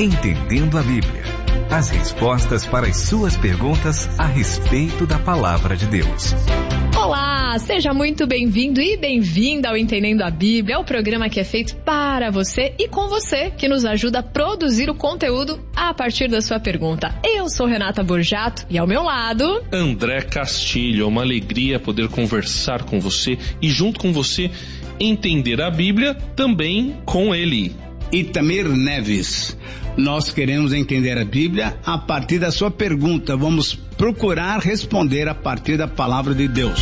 Entendendo a Bíblia. As respostas para as suas perguntas a respeito da Palavra de Deus. Olá, seja muito bem-vindo e bem-vinda ao Entendendo a Bíblia, o programa que é feito para você e com você, que nos ajuda a produzir o conteúdo a partir da sua pergunta. Eu sou Renata Borjato e ao meu lado... André Castilho. É uma alegria poder conversar com você e junto com você entender a Bíblia também com ele. Itamir Neves. Nós queremos entender a Bíblia a partir da sua pergunta. Vamos procurar responder a partir da palavra de Deus.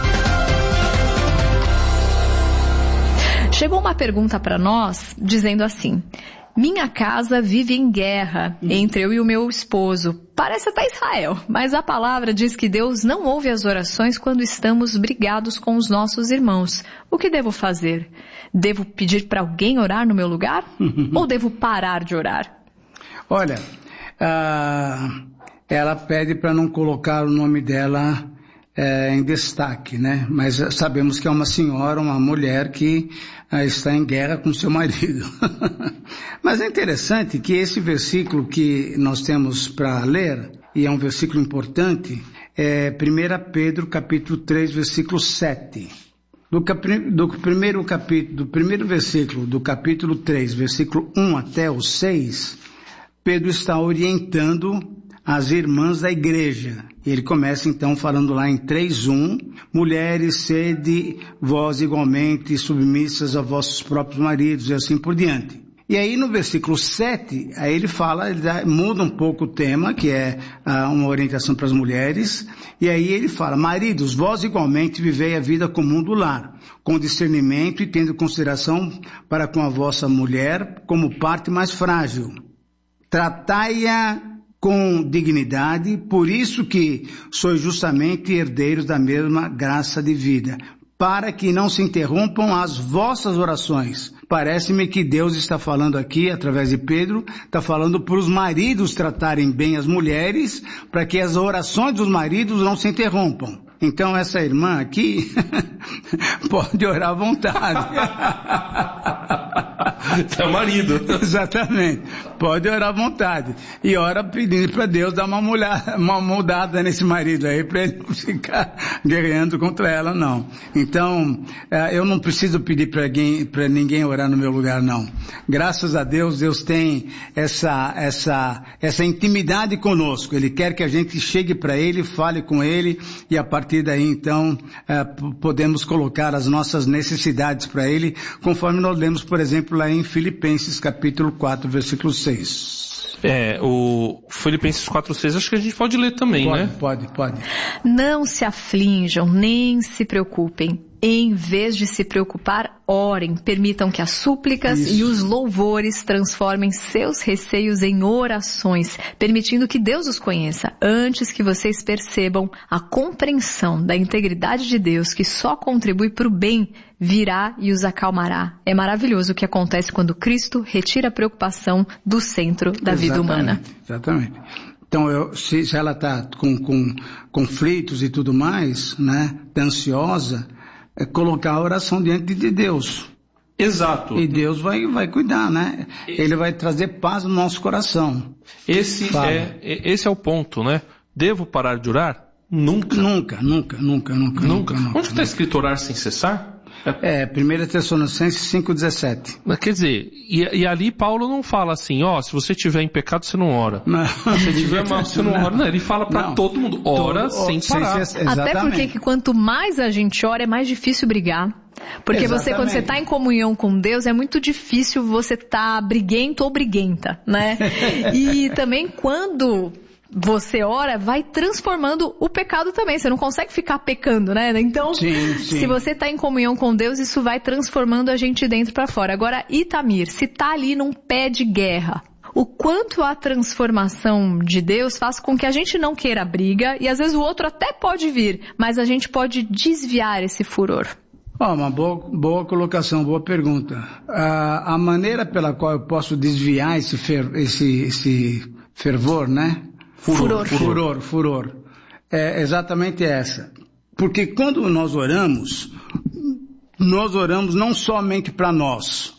Chegou uma pergunta para nós dizendo assim: minha casa vive em guerra entre eu e o meu esposo. Parece até Israel, mas a palavra diz que Deus não ouve as orações quando estamos brigados com os nossos irmãos. O que devo fazer? Devo pedir para alguém orar no meu lugar? Ou devo parar de orar? Olha, ela pede para não colocar o nome dela em destaque, né? Mas sabemos que é uma senhora, uma mulher que está em guerra com seu marido. Mas é interessante que esse versículo que nós temos para ler, e é um versículo importante, é 1 Pedro capítulo 3, versículo 7. Do primeiro versículo do capítulo 3, versículo 1 até o 6, Pedro está orientando as irmãs da igreja. Ele começa então falando lá em 3:1, mulheres, sede vós igualmente submissas a vossos próprios maridos e assim por diante. E aí no versículo 7, aí ele muda um pouco o tema, que é uma orientação para as mulheres, e aí ele fala: maridos, vós igualmente vivei a vida comum do lar, com discernimento e tendo consideração para com a vossa mulher como parte mais frágil. Tratai-a com dignidade, por isso que sois justamente herdeiros da mesma graça de vida, para que não se interrompam as vossas orações. Parece-me que Deus está falando aqui, através de Pedro, está falando para os maridos tratarem bem as mulheres, para que as orações dos maridos não se interrompam. Então essa irmã aqui pode orar à vontade. É o marido. Exatamente. Pode orar à vontade. E ora pedindo para Deus dar uma mudada nesse marido aí, para ele não ficar guerreando contra ela, não. Então, eu não preciso pedir para ninguém orar no meu lugar, não. Graças a Deus, Deus tem essa intimidade conosco. Ele quer que a gente chegue para Ele, fale com Ele, e a partir daí, então, podemos colocar as nossas necessidades para Ele, conforme nós lemos, por exemplo, lá em Filipenses capítulo 4, versículo 6. O Filipenses 4:6, acho que a gente pode ler também, né? Pode. Não se aflinjam, nem se preocupem. Em vez de se preocupar, orem. Permitam que as súplicas e os louvores transformem seus receios em orações, permitindo que Deus os conheça, antes que vocês percebam a compreensão da integridade de Deus, que só contribui para o bem, virá e os acalmará. É maravilhoso o que acontece quando Cristo retira a preocupação do centro da vida humana. Exatamente. Então, se ela está com conflitos e tudo mais, né, tá ansiosa, é colocar a oração diante de Deus. Exato. E Deus vai cuidar, né? Ele vai trazer paz no nosso coração. Esse é o ponto, né? Devo parar de orar? Nunca. Nunca. Onde está escrito orar sem cessar? 1 Tessalonicenses 5:17. Quer dizer, e ali Paulo não fala assim, se você estiver em pecado, você não ora. Não. Se estiver mal, você não ora. Não, ele fala para todo mundo, ora sem parar. Até porque quanto mais a gente ora, é mais difícil brigar. Porque quando você está em comunhão com Deus, é muito difícil você estar briguento ou briguenta, né? E também quando você ora, vai transformando o pecado também. Você não consegue ficar pecando, né? Então, sim. Se você está em comunhão com Deus, isso vai transformando a gente de dentro para fora. Agora, Itamir, se está ali num pé de guerra, o quanto a transformação de Deus faz com que a gente não queira briga, e às vezes o outro até pode vir, mas a gente pode desviar esse furor. Uma boa colocação, boa pergunta. A maneira pela qual eu posso desviar esse fervor, né? Furor. É exatamente essa. Porque quando nós oramos não somente para nós,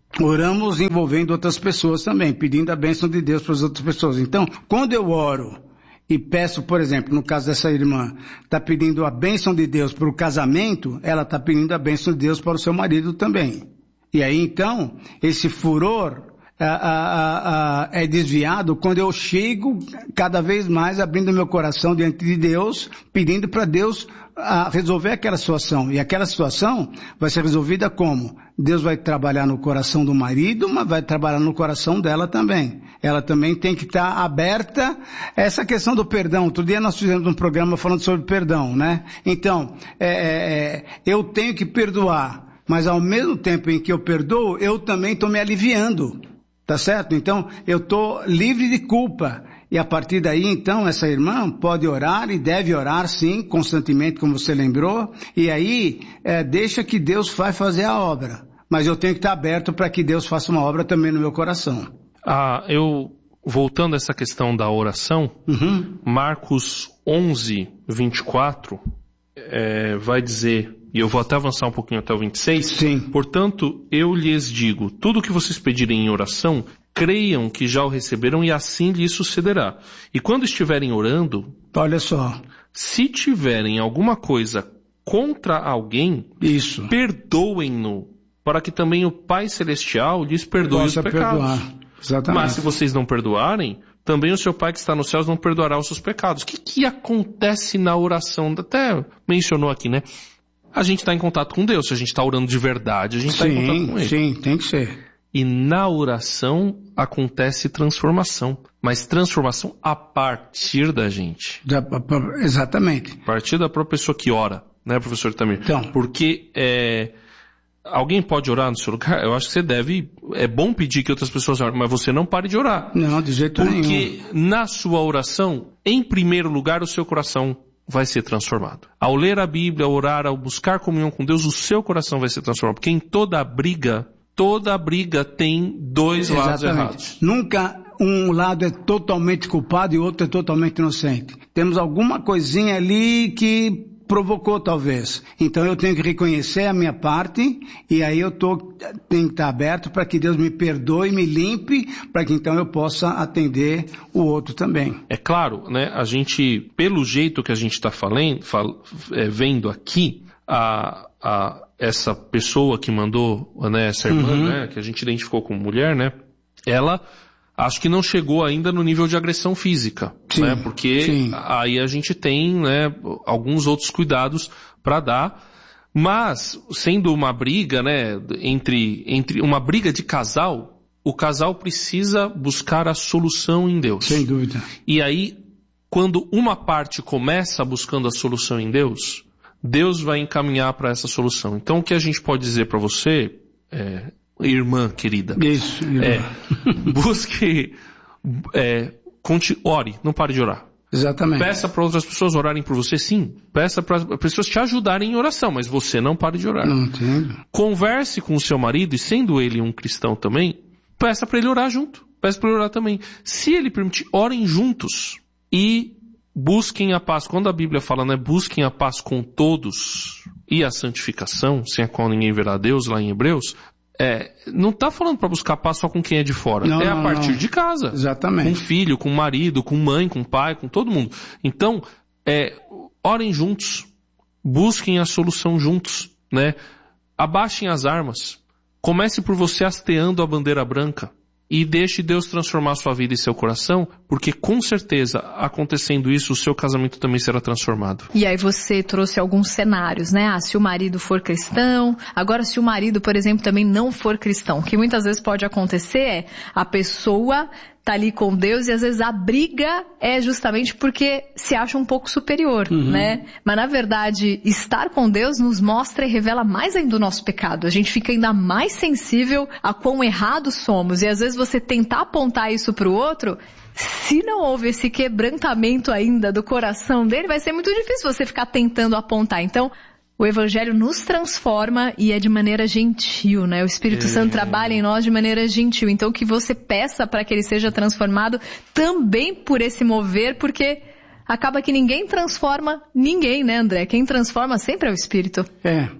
oramos envolvendo outras pessoas também, pedindo a bênção de Deus para as outras pessoas. Então, quando eu oro e peço, por exemplo, no caso dessa irmã, está pedindo a bênção de Deus para o casamento, ela está pedindo a bênção de Deus para o seu marido também. E aí, então, esse furor é desviado quando eu chego cada vez mais abrindo meu coração diante de Deus, pedindo para Deus resolver aquela situação. E aquela situação vai ser resolvida como? Deus vai trabalhar no coração do marido, mas vai trabalhar no coração dela também. Ela também tem que estar aberta a essa questão do perdão. Outro dia nós fizemos um programa falando sobre perdão, né? Então, eu tenho que perdoar, mas ao mesmo tempo em que eu perdoo, eu também estou me aliviando. Tá certo? Então, eu estou livre de culpa. E a partir daí, então, essa irmã pode orar e deve orar, sim, constantemente, como você lembrou. E aí, deixa que Deus vai fazer a obra. Mas eu tenho que estar aberto para que Deus faça uma obra também no meu coração. Voltando a essa questão da oração, Marcos 11, 24, vai dizer... E eu vou até avançar um pouquinho até o 26. Sim. Portanto, eu lhes digo, tudo o que vocês pedirem em oração, creiam que já o receberam e assim lhes sucederá. E quando estiverem orando... Olha só. Se tiverem alguma coisa contra alguém, perdoem-no, para que também o Pai Celestial lhes perdoe os pecados. Perdoar. Exatamente. Mas se vocês não perdoarem, também o seu Pai que está nos céus não perdoará os seus pecados. O que acontece na oração? Até mencionou aqui, né? A gente está em contato com Deus. Se a gente está orando de verdade, a gente está em contato com Ele. Sim, tem que ser. E na oração acontece transformação. Mas transformação a partir da gente. Exatamente. A partir da própria pessoa que ora, né, professor Itamir? Então. Porque alguém pode orar no seu lugar? Eu acho que você deve... É bom pedir que outras pessoas orem, mas você não pare de orar. Não, de jeito nenhum. Porque na sua oração, em primeiro lugar, o seu coração vai ser transformado. Ao ler a Bíblia, ao orar, ao buscar comunhão com Deus, o seu coração vai ser transformado. Porque em toda briga tem dois lados errados. Nunca um lado é totalmente culpado e o outro é totalmente inocente. Temos alguma coisinha ali que provocou talvez. Então eu tenho que reconhecer a minha parte e aí eu tenho que estar aberto para que Deus me perdoe, me limpe, para que então eu possa atender o outro também. É claro, né? A gente, pelo jeito que a gente está vendo aqui, essa pessoa que mandou, né, essa irmã, né, que a gente identificou como mulher, né, ela acho que não chegou ainda no nível de agressão física, sim, né? Porque aí a gente tem, né, alguns outros cuidados para dar, mas sendo uma briga, né, entre uma briga de casal, o casal precisa buscar a solução em Deus. Sem dúvida. E aí, quando uma parte começa buscando a solução em Deus, Deus vai encaminhar para essa solução. Então, o que a gente pode dizer para você irmã querida. Isso. Busque, ore, não pare de orar. Exatamente. Peça para outras pessoas orarem por você, sim. Peça para as pessoas te ajudarem em oração, mas você não pare de orar. Não entendo. Converse com o seu marido, e sendo ele um cristão também, peça para ele orar junto. Peça para ele orar também. Se ele permitir, orem juntos e busquem a paz. Quando a Bíblia fala, né, busquem a paz com todos e a santificação, sem a qual ninguém verá Deus, lá em Hebreus, não está falando para buscar paz só com quem é de fora. Não, a partir de casa. Exatamente. Com filho, com marido, com mãe, com pai, com todo mundo. Então, orem juntos. Busquem a solução juntos, né? Abaixem as armas. Comece por você hasteando a bandeira branca. E deixe Deus transformar sua vida e seu coração, porque com certeza, acontecendo isso, o seu casamento também será transformado. E aí você trouxe alguns cenários, né? Se o marido for cristão, agora se o marido, por exemplo, também não for cristão, o que muitas vezes pode acontecer a pessoa tá ali com Deus e às vezes a briga é justamente porque se acha um pouco superior, né? Mas na verdade, estar com Deus nos mostra e revela mais ainda o nosso pecado. A gente fica ainda mais sensível a quão errados somos. E às vezes você tentar apontar isso pro outro, se não houve esse quebrantamento ainda do coração dele, vai ser muito difícil você ficar tentando apontar. Então, o Evangelho nos transforma e é de maneira gentil, né? O Espírito Santo trabalha em nós de maneira gentil. Então que você peça para que ele seja transformado também por esse mover, porque acaba que ninguém transforma ninguém, né, André? Quem transforma sempre é o Espírito.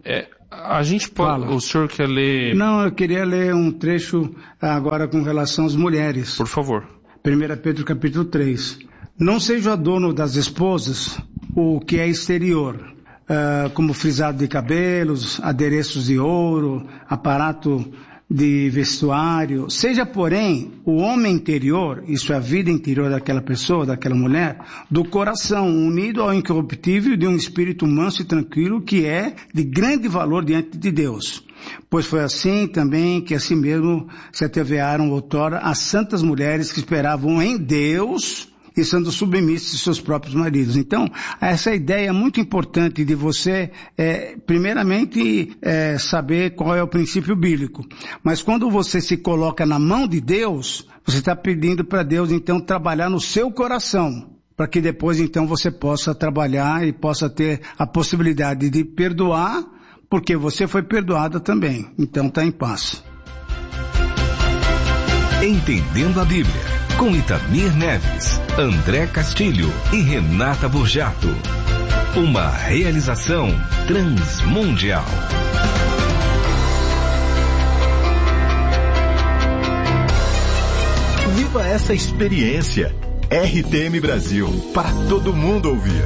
A gente pode... Fala. O senhor quer ler... Não, eu queria ler um trecho agora com relação às mulheres. Por favor. 1 Pedro capítulo 3. Não seja dono das esposas o que é exterior, como frisado de cabelos, adereços de ouro, aparato de vestuário. Seja, porém, o homem interior, isso é a vida interior daquela pessoa, daquela mulher, do coração unido ao incorruptível de um espírito manso e tranquilo que é de grande valor diante de Deus. Pois foi assim também que assim mesmo se atevearam outrora as santas mulheres que esperavam em Deus e sendo submissas aos seus próprios maridos. Então, essa ideia é muito importante de você, primeiramente, saber qual é o princípio bíblico. Mas quando você se coloca na mão de Deus, você está pedindo para Deus, então, trabalhar no seu coração, para que depois, então, você possa trabalhar e possa ter a possibilidade de perdoar, porque você foi perdoada também. Então, está em paz. Entendendo a Bíblia, com Itamir Neves, André Castilho e Renata Burjato. Uma realização Transmundial. Viva essa experiência. RTM Brasil, para todo mundo ouvir.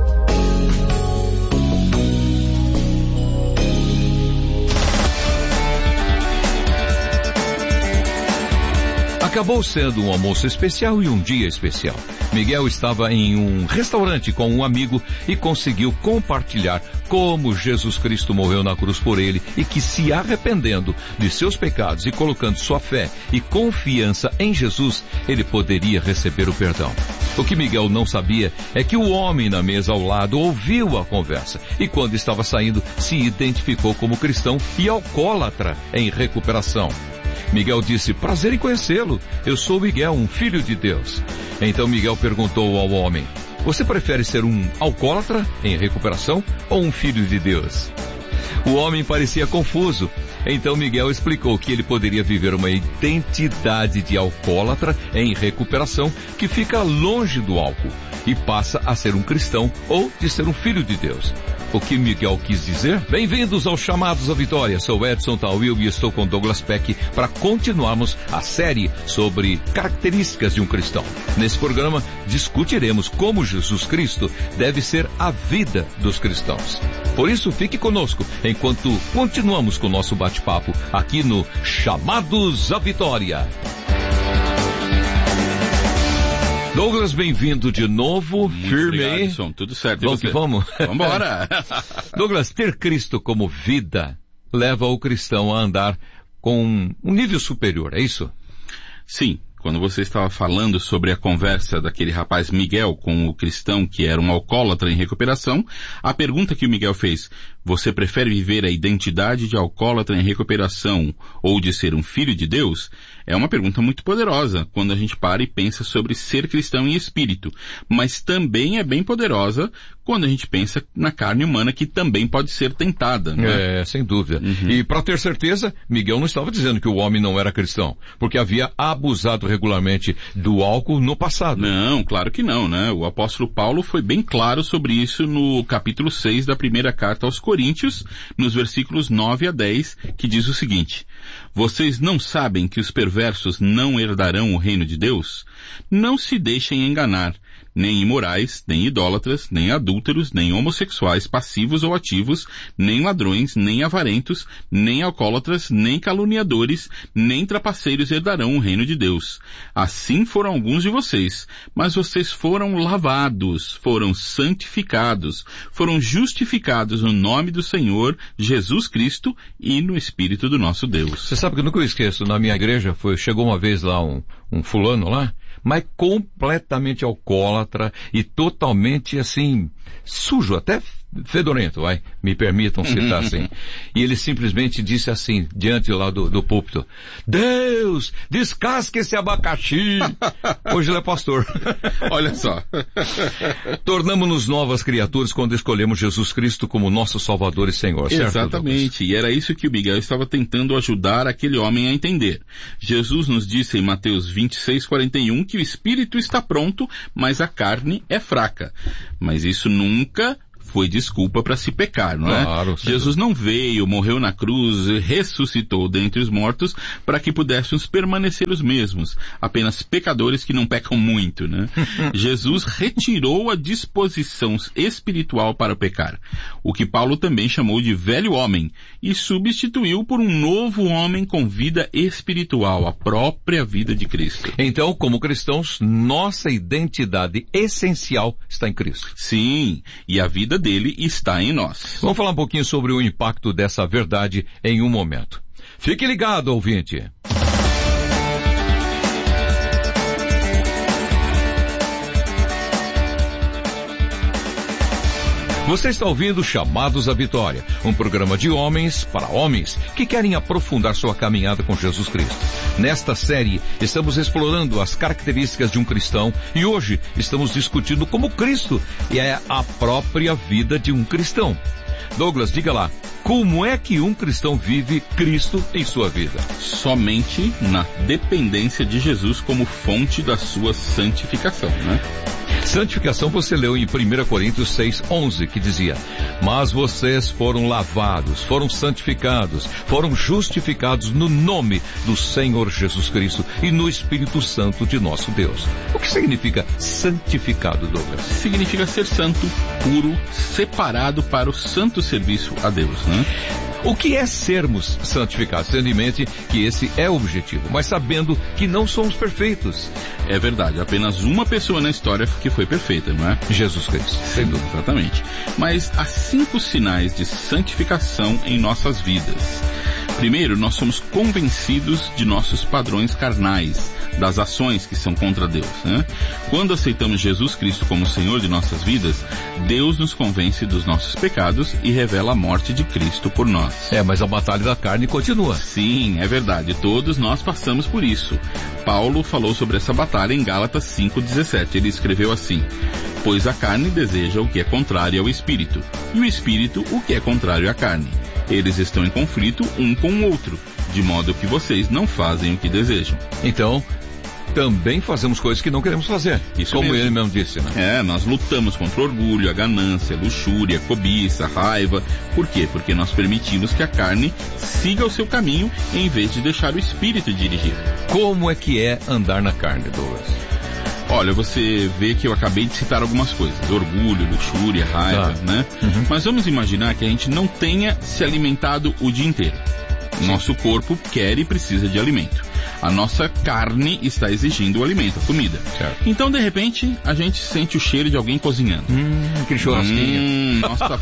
Acabou sendo um almoço especial e um dia especial. Miguel estava em um restaurante com um amigo e conseguiu compartilhar como Jesus Cristo morreu na cruz por ele e que, se arrependendo de seus pecados e colocando sua fé e confiança em Jesus, ele poderia receber o perdão. O que Miguel não sabia é que o homem na mesa ao lado ouviu a conversa e, quando estava saindo, se identificou como cristão e alcoólatra em recuperação. Miguel disse: prazer em conhecê-lo, eu sou Miguel, um filho de Deus. Então Miguel perguntou ao homem: você prefere ser um alcoólatra em recuperação ou um filho de Deus? O homem parecia confuso. Então Miguel explicou que ele poderia viver uma identidade de alcoólatra em recuperação que fica longe do álcool e passa a ser um cristão ou de ser um filho de Deus. O que Miguel quis dizer? Bem-vindos aos Chamados à Vitória. Sou Edson Tawil e estou com Douglas Peck para continuarmos a série sobre características de um cristão. Nesse programa discutiremos como Jesus Cristo deve ser a vida dos cristãos. Por isso, fique conosco enquanto continuamos com o nosso bate-papo aqui no Chamados à Vitória. Douglas, bem-vindo de novo. Muito firme obrigado, aí. Edson. Tudo certo. Vamos que vamos? Vambora. Douglas, ter Cristo como vida leva o cristão a andar com um nível superior, é isso? Sim. Quando você estava falando sobre a conversa daquele rapaz Miguel com o cristão que era um alcoólatra em recuperação, a pergunta que o Miguel fez: você prefere viver a identidade de alcoólatra em recuperação ou de ser um filho de Deus? É uma pergunta muito poderosa quando a gente para e pensa sobre ser cristão em espírito, mas também é bem poderosa quando a gente pensa na carne humana, que também pode ser tentada, né? Sem dúvida. Uhum. E para ter certeza, Miguel não estava dizendo que o homem não era cristão, porque havia abusado regularmente do álcool no passado. Não, claro que não, né? O apóstolo Paulo foi bem claro sobre isso no capítulo 6 da primeira carta aos Coríntios, nos versículos 9 a 10, que diz o seguinte: vocês não sabem que os perversos não herdarão o reino de Deus? Não se deixem enganar. Nem imorais, nem idólatras, nem adúlteros, nem homossexuais passivos ou ativos, nem ladrões, nem avarentos, nem alcoólatras, nem caluniadores, nem trapaceiros herdarão o reino de Deus. Assim foram alguns de vocês, mas vocês foram lavados, foram santificados, foram justificados no nome do Senhor Jesus Cristo e no Espírito do nosso Deus. Você sabe que eu nunca esqueço, na minha igreja chegou uma vez lá um fulano lá, mas completamente alcoólatra e totalmente assim, sujo, até fedorento, me permitam citar assim. E ele simplesmente disse assim, diante lá do púlpito: Deus, descasque esse abacaxi. Hoje ele é pastor. Olha só. Tornamos-nos novas criaturas quando escolhemos Jesus Cristo como nosso Salvador e Senhor, certo? Exatamente, e era isso que o Miguel estava tentando ajudar aquele homem a entender. Jesus nos disse em Mateus 26:41 que o espírito está pronto, mas a carne é fraca. Mas isso nunca foi desculpa para se pecar, não é? Claro, Jesus não veio, morreu na cruz, ressuscitou dentre os mortos para que pudéssemos permanecer os mesmos, apenas pecadores que não pecam muito, né? Jesus retirou a disposição espiritual para pecar, o que Paulo também chamou de velho homem, e substituiu por um novo homem com vida espiritual, a própria vida de Cristo. Então, como cristãos, nossa identidade essencial está em Cristo. Sim, e a vida dele está em nós. Vamos falar um pouquinho sobre o impacto dessa verdade em um momento. Fique ligado, ouvinte. Você está ouvindo Chamados à Vitória, um programa de homens para homens que querem aprofundar sua caminhada com Jesus Cristo. Nesta série, estamos explorando as características de um cristão e hoje estamos discutindo como Cristo é a própria vida de um cristão. Douglas, diga lá, como é que um cristão vive Cristo em sua vida? Somente na dependência de Jesus como fonte da sua santificação, né? Santificação você leu em 1 Coríntios 6:11, que dizia: mas vocês foram lavados, foram santificados, foram justificados no nome do Senhor Jesus Cristo e no Espírito Santo de nosso Deus. O que significa santificado, Douglas? Significa ser santo, puro, separado para o santo serviço a Deus, né? O que é sermos santificados? Tendo em mente que esse é o objetivo, mas sabendo que não somos perfeitos. É verdade, apenas uma pessoa na história que foi perfeita, não é? Jesus Cristo, sem dúvida. Exatamente. Mas há 5 sinais de santificação em nossas vidas. Primeiro, nós somos convencidos de nossos padrões carnais, das ações que são contra Deus, né? Quando aceitamos Jesus Cristo como Senhor de nossas vidas, Deus nos convence dos nossos pecados e revela a morte de Cristo por nós. Mas a batalha da carne continua. Sim, é verdade. Todos nós passamos por isso. Paulo falou sobre essa batalha em Gálatas 5:17. Ele escreveu assim: pois a carne deseja o que é contrário ao Espírito, e o Espírito o que é contrário à carne. Eles estão em conflito um com o outro, de modo que vocês não fazem o que desejam. Então, também fazemos coisas que não queremos fazer. Isso como mesmo. Ele mesmo disse, né? Nós lutamos contra o orgulho, a ganância, a luxúria, a cobiça, a raiva. Por quê? Porque nós permitimos que a carne siga o seu caminho em vez de deixar o Espírito dirigir. Como é que é andar na carne, Douglas? Olha, você vê que eu acabei de citar algumas coisas. Orgulho, luxúria, raiva, né? Mas vamos imaginar que a gente não tenha se alimentado o dia inteiro. Nosso corpo quer e precisa de alimento. A nossa carne está exigindo o alimento, a comida. Certo. Então, de repente, a gente sente o cheiro de alguém cozinhando. Que churrasquinho.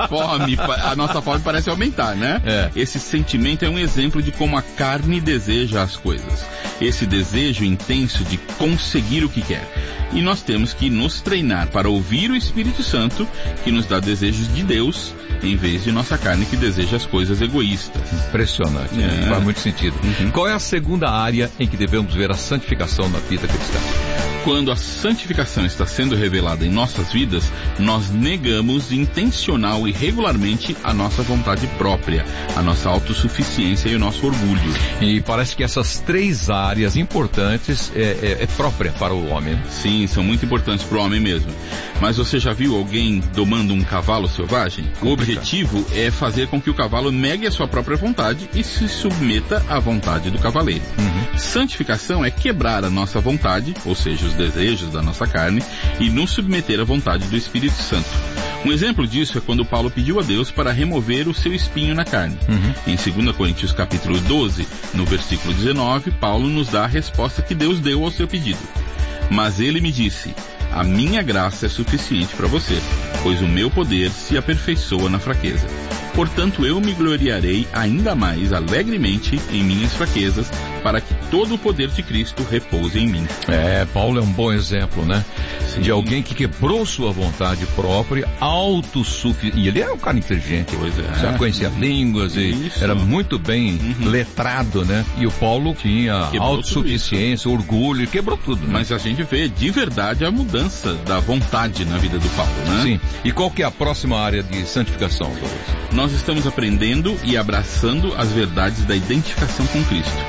A nossa fome parece aumentar, né? Esse sentimento é um exemplo de como a carne deseja as coisas. Esse desejo intenso de conseguir o que quer. E nós temos que nos treinar para ouvir o Espírito Santo, que nos dá desejos de Deus, em vez de nossa carne que deseja as coisas egoístas. Impressionante, faz muito sentido. Qual é a segunda área em que devemos ver a santificação na vida cristã? Quando a santificação está sendo revelada em nossas vidas, nós negamos intencional e regularmente a nossa vontade própria, a nossa autossuficiência e o nosso orgulho. E parece que essas 3 áreas importantes é própria para o homem. Sim, são muito importantes para o homem mesmo. Mas você já viu alguém domando um cavalo selvagem? O objetivo é fazer com que o cavalo negue a sua própria vontade e se submeta à vontade do cavaleiro. Santificação é quebrar a nossa vontade, ou seja, os desejos da nossa carne, e nos submeter à vontade do Espírito Santo. Um exemplo disso é quando Paulo pediu a Deus para remover o seu espinho na carne. Em 2 Coríntios capítulo 12, no versículo 19, Paulo nos dá a resposta que Deus deu ao seu pedido. Mas ele me disse: a minha graça é suficiente para você, pois o meu poder se aperfeiçoa na fraqueza. Portanto, eu me gloriarei ainda mais alegremente em minhas fraquezas, para que todo o poder de Cristo repouse em mim. Paulo é um bom exemplo, né? Sim. De alguém que quebrou sua vontade própria, autossuficiente. E ele era um cara inteligente, já conhecia línguas e era muito bem letrado, né? E o Paulo tinha autossuficiência, orgulho, quebrou tudo, né? Mas a gente vê de verdade a mudança da vontade na vida do Paulo, né? Sim. E qual que é a próxima área de santificação, Douglas? Nós estamos aprendendo e abraçando as verdades da identificação com Cristo, né?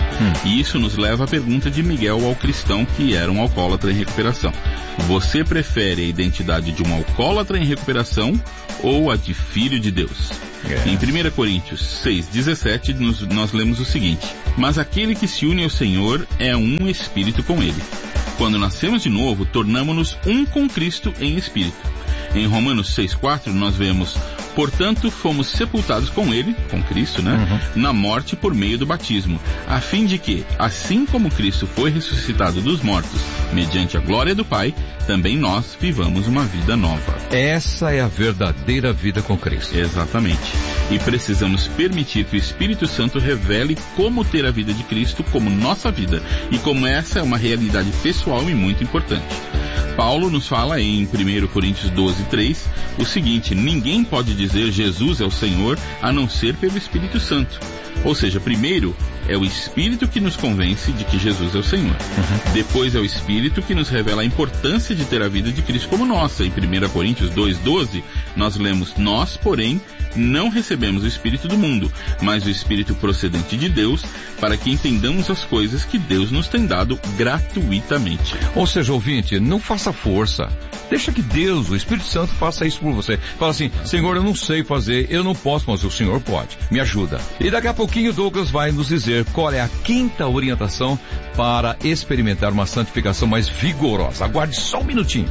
E isso nos leva à pergunta de Miguel ao cristão que era um alcoólatra em recuperação. Você prefere a identidade de um alcoólatra em recuperação ou a de filho de Deus? Em 1 Coríntios 6:17 nós lemos o seguinte: mas aquele que se une ao Senhor é um espírito com Ele. Quando nascemos de novo, tornamo-nos um com Cristo em espírito. Em Romanos 6:4 nós vemos: portanto, fomos sepultados com Ele, com Cristo, na morte por meio do batismo, a fim de que, assim como Cristo foi ressuscitado dos mortos, mediante a glória do Pai, também nós vivamos uma vida nova. Essa é a verdadeira vida com Cristo. Exatamente. E precisamos permitir que o Espírito Santo revele como ter a vida de Cristo como nossa vida, e como essa é uma realidade pessoal e muito importante. Paulo nos fala em 1 Coríntios 12:3 o seguinte: ninguém pode dizer Jesus é o Senhor a não ser pelo Espírito Santo. Ou seja, primeiro é o Espírito que nos convence de que Jesus é o Senhor. Depois é o Espírito que nos revela a importância de ter a vida de Cristo como nossa. Em 1 Coríntios 2:12 nós lemos: nós, porém, não recebemos o Espírito do mundo, mas o Espírito procedente de Deus, para que entendamos as coisas que Deus nos tem dado gratuitamente. Ou seja, ouvinte, não faça força. Deixa que Deus, o Espírito Santo, faça isso por você. Fala assim: Senhor, eu não sei fazer, eu não posso, mas o Senhor pode. Me ajuda. E daqui a pouquinho Douglas vai nos dizer qual é a 5ª orientação para experimentar uma santificação mais vigorosa. Aguarde só um minutinho.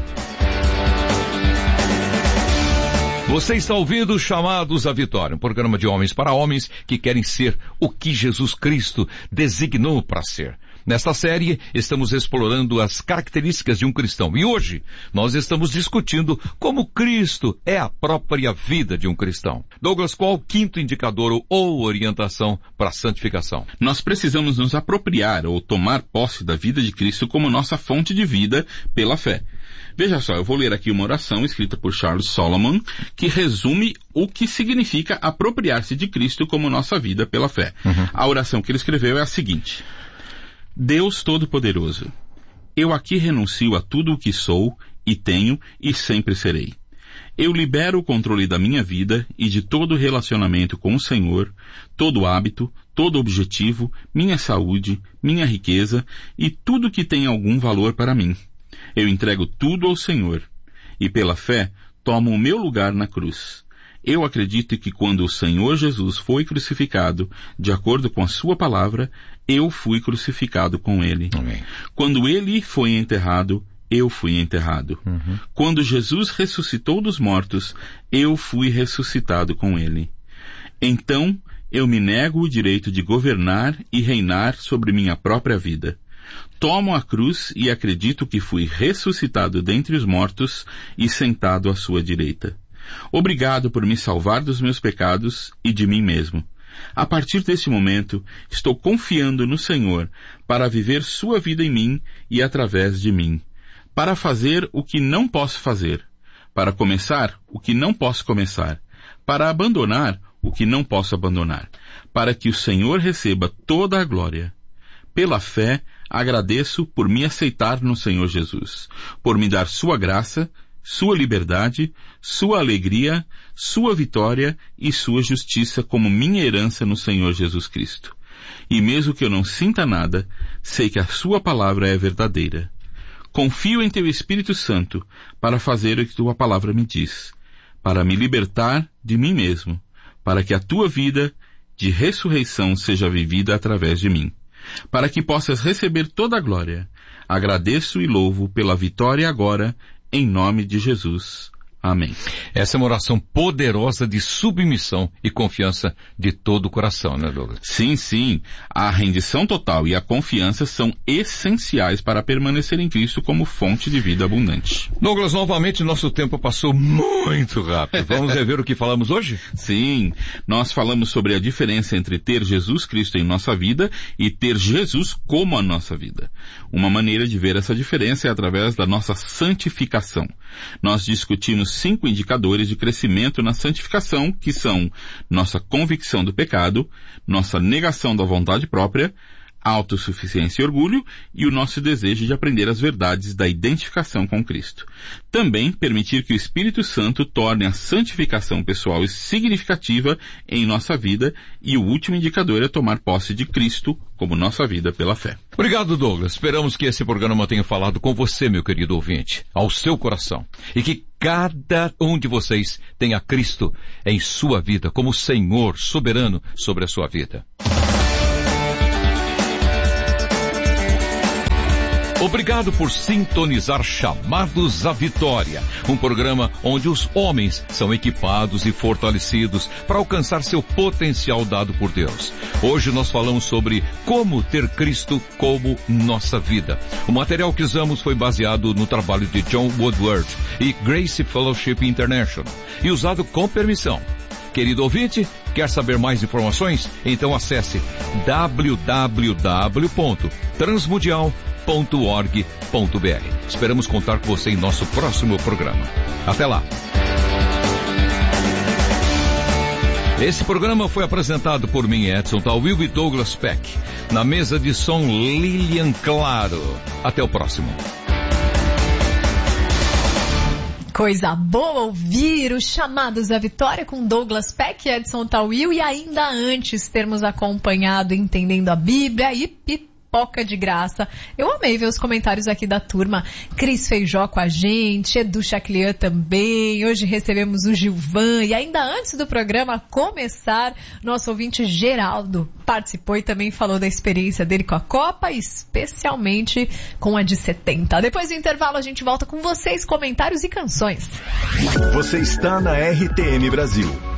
Você está ouvindo Chamados à Vitória, um programa de homens para homens que querem ser o que Jesus Cristo designou para ser. Nesta série, estamos explorando as características de um cristão. E hoje, nós estamos discutindo como Cristo é a própria vida de um cristão. Douglas, qual o 5º indicador ou orientação para a santificação? Nós precisamos nos apropriar ou tomar posse da vida de Cristo como nossa fonte de vida pela fé. Veja só, eu vou ler aqui uma oração escrita por Charles Solomon, que resume o que significa apropriar-se de Cristo como nossa vida pela fé. A oração que ele escreveu é a seguinte: Deus Todo-Poderoso, eu aqui renuncio a tudo o que sou e tenho e sempre serei. Eu libero o controle da minha vida e de todo relacionamento com o Senhor, todo hábito, todo objetivo, minha saúde, minha riqueza e tudo que tem algum valor para mim. Eu entrego tudo ao Senhor e pela fé tomo o meu lugar na cruz. Eu acredito que quando o Senhor Jesus foi crucificado, de acordo com a sua palavra, eu fui crucificado com ele. Amém. Quando ele foi enterrado, eu fui enterrado. Quando Jesus ressuscitou dos mortos, eu fui ressuscitado com ele. Então, eu me nego o direito de governar e reinar sobre minha própria vida. Tomo a cruz e acredito que fui ressuscitado dentre os mortos e sentado à sua direita. Obrigado por me salvar dos meus pecados e de mim mesmo. A partir deste momento, estou confiando no Senhor para viver sua vida em mim e através de mim, para fazer o que não posso fazer, para começar o que não posso começar, para abandonar o que não posso abandonar, para que o Senhor receba toda a glória. Pela fé, agradeço por me aceitar no Senhor Jesus, por me dar sua graça, sua liberdade, sua alegria, sua vitória e sua justiça como minha herança no Senhor Jesus Cristo. E mesmo que eu não sinta nada, sei que a sua palavra é verdadeira. Confio em teu Espírito Santo para fazer o que tua palavra me diz, para me libertar de mim mesmo, para que a tua vida de ressurreição seja vivida através de mim, para que possas receber toda a glória. Agradeço e louvo pela vitória agora, em nome de Jesus. Amém. Essa é uma oração poderosa de submissão e confiança de todo o coração, né, Douglas? Sim, sim. A rendição total e a confiança são essenciais para permanecer em Cristo como fonte de vida abundante. Douglas, novamente nosso tempo passou muito rápido. Vamos rever o que falamos hoje? Sim. Nós falamos sobre a diferença entre ter Jesus Cristo em nossa vida e ter Jesus como a nossa vida. Uma maneira de ver essa diferença é através da nossa santificação. Nós discutimos 5 indicadores de crescimento na santificação, que são nossa convicção do pecado, nossa negação da vontade própria, autossuficiência e orgulho, e o nosso desejo de aprender as verdades da identificação com Cristo. Também permitir que o Espírito Santo torne a santificação pessoal significativa em nossa vida, e o último indicador é tomar posse de Cristo como nossa vida pela fé. Obrigado, Douglas. Esperamos que esse programa tenha falado com você, meu querido ouvinte, ao seu coração, e que cada um de vocês tenha Cristo em sua vida como Senhor soberano sobre a sua vida. Obrigado por sintonizar Chamados à Vitória, um programa onde os homens são equipados e fortalecidos para alcançar seu potencial dado por Deus. Hoje nós falamos sobre como ter Cristo como nossa vida. O material que usamos foi baseado no trabalho de John Woodward e Grace Fellowship International e usado com permissão. Querido ouvinte, quer saber mais informações? Então acesse www.transmundial.org.br. Esperamos contar com você em nosso próximo programa. Até lá! Esse programa foi apresentado por mim, Edson Tawil, e Douglas Peck. Na mesa de som, Lilian Claro. Até o próximo. Coisa boa ouvir os Chamados à Vitória com Douglas Peck e Edson Tawil, e ainda antes termos acompanhado Entendendo a Bíblia e pipoca de graça. Eu amei ver os comentários aqui da turma. Cris Feijó com a gente, Edu Chaclian também. Hoje recebemos o Gilvan, e ainda antes do programa começar, nosso ouvinte Geraldo participou e também falou da experiência dele com a Copa, especialmente com a de 70. Depois do intervalo a gente volta com vocês, comentários e canções. Você está na RTM Brasil.